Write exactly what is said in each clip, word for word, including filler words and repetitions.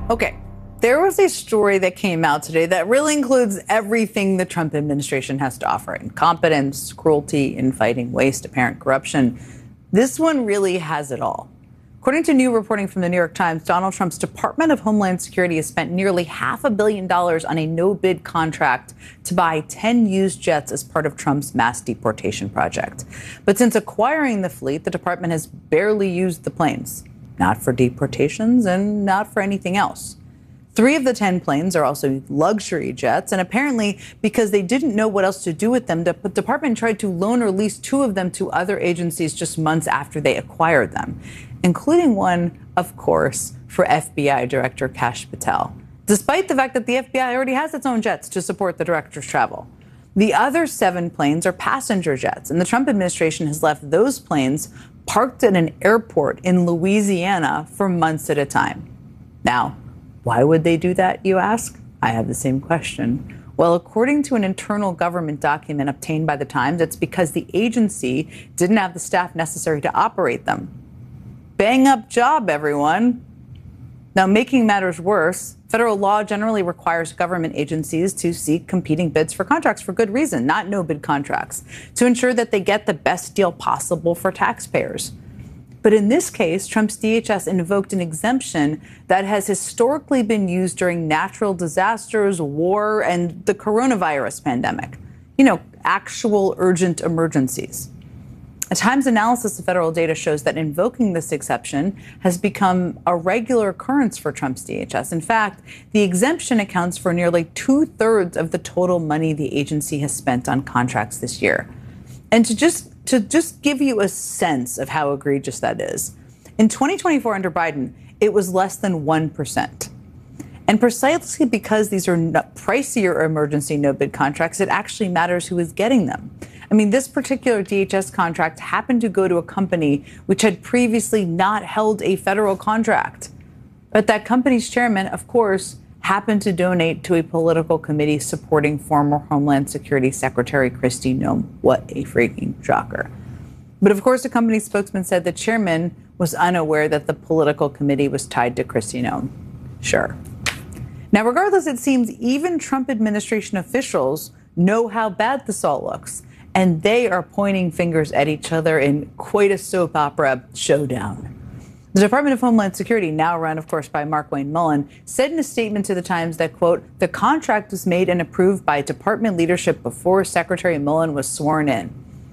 Okay, there was a story that came out today that really includes everything the Trump administration has to offer: incompetence, cruelty in fighting waste, apparent corruption. This one really has it all. According to new reporting from the New York Times, Donald Trump's Department of Homeland Security has spent nearly half a billion dollars on a no-bid contract to buy ten used jets as part of Trump's mass deportation project. But since acquiring the fleet, the department has barely used the planes. Not for deportations and not for anything else. Three of the ten planes are also luxury jets, and apparently because they didn't know what else to do with them, the department tried to loan or lease two of them to other agencies just months after they acquired them, including one, of course, for F B I Director Kash Patel, despite the fact that the F B I already has its own jets to support the director's travel. The other seven planes are passenger jets, and the Trump administration has left those planes parked at an airport in Louisiana for months at a time. Now, why would they do that, you ask? I have the same question. Well, according to an internal government document obtained by the Times, it's because the agency didn't have the staff necessary to operate them. Bang up job, everyone. Now, making matters worse, federal law generally requires government agencies to seek competing bids for contracts for good reason, not no-bid contracts, to ensure that they get the best deal possible for taxpayers. But in this case, Trump's D H S invoked an exemption that has historically been used during natural disasters, war, and the coronavirus pandemic. You know, actual urgent emergencies. A Times analysis of federal data shows that invoking this exception has become a regular occurrence for Trump's D H S. In fact, the exemption accounts for nearly two-thirds of the total money the agency has spent on contracts this year. And to just to just give you a sense of how egregious that is, in twenty twenty-four under Biden, it was less than one percent. And precisely because these are pricier emergency no-bid contracts, it actually matters who is getting them. I mean, this particular D H S contract happened to go to a company which had previously not held a federal contract. But that company's chairman, of course, happened to donate to a political committee supporting former Homeland Security Secretary Kristi Noem. What a freaking shocker. But of course, the company spokesman said the chairman was unaware that the political committee was tied to Kristi Noem. Sure. Now, regardless, it seems even Trump administration officials know how bad this all looks, and they are pointing fingers at each other in quite a soap opera showdown. The Department of Homeland Security, now run, of course, by Mark Wayne Mullen, said in a statement to the Times that, quote, the contract was made and approved by department leadership before Secretary Mullen was sworn in.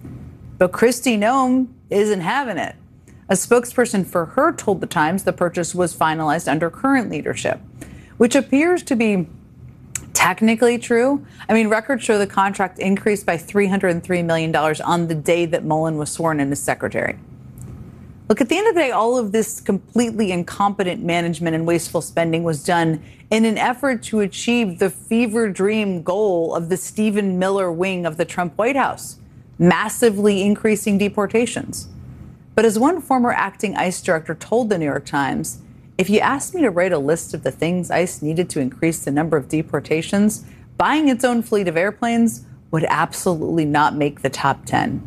But Kristi Noem isn't having it. A spokesperson for her told the Times the purchase was finalized under current leadership, which appears to be technically true. I mean, records show the contract increased by three hundred three million dollars on the day that Mullen was sworn in as secretary. Look, at the end of the day, all of this completely incompetent management and wasteful spending was done in an effort to achieve the fever dream goal of the Stephen Miller wing of the Trump White House, massively increasing deportations. But as one former acting ICE director told the New York Times, if you asked me to write a list of the things ICE needed to increase the number of deportations, buying its own fleet of airplanes would absolutely not make the top ten.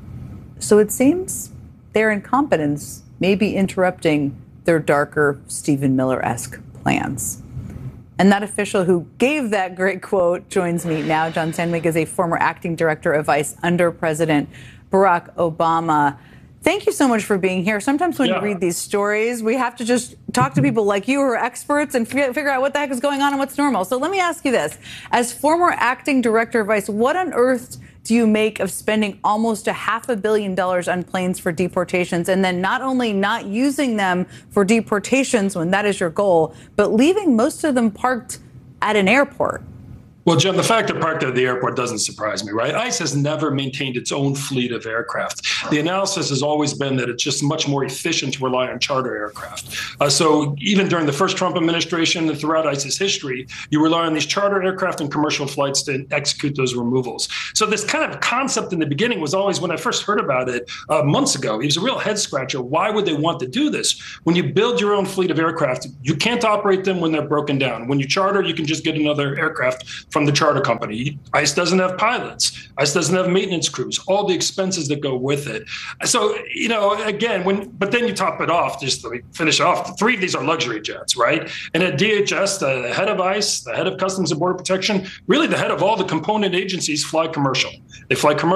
So it seems their incompetence may be interrupting their darker Stephen Miller-esque plans. And that official who gave that great quote joins me now. John Sandvik is a former acting director of ICE under President Barack Obama. Thank you so much for being here. Sometimes when yeah. you read these stories, we have to just talk to people like you who are experts and figure out what the heck is going on and what's normal. So let me ask you this. As former acting director of ICE, what on earth do you make of spending almost a half a billion dollars on planes for deportations and then not only not using them for deportations when that is your goal, but leaving most of them parked at an airport? Well, Jim, the fact they're parked at the airport doesn't surprise me, right? ICE has never maintained its own fleet of aircraft. The analysis has always been that it's just much more efficient to rely on charter aircraft. Uh, so even during the first Trump administration and throughout ICE's history, you rely on these charter aircraft and commercial flights to execute those removals. So this kind of concept in the beginning was always, when I first heard about it uh, months ago, it was a real head scratcher. Why would they want to do this? When you build your own fleet of aircraft, you can't operate them when they're broken down. When you charter, you can just get another aircraft from from the charter company. ICE doesn't have pilots. ICE doesn't have maintenance crews, all the expenses that go with it. So, you know, again, when, but then you top it off, just let me finish off. Three of these are luxury jets, right? And at D H S, the head of ICE, the head of Customs and Border Protection, really the head of all the component agencies fly commercial. They fly commercial.